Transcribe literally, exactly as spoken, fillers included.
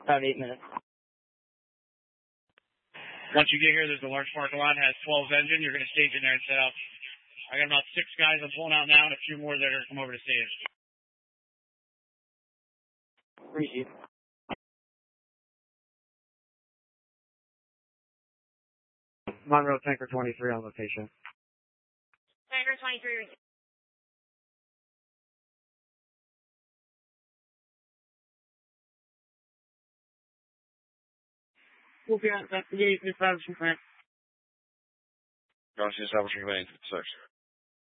About eight minutes. Once you get here, there's a large parking lot. It has twelve engine. You're going to stage in there and set up. I got about six guys I'm pulling out now and a few more that are going to come over to stage. Appreciate it. Monroe, Tanker twenty-three on location. Tanker twenty-three. We'll be on investigation establishment plan. Going to establishment plan, six.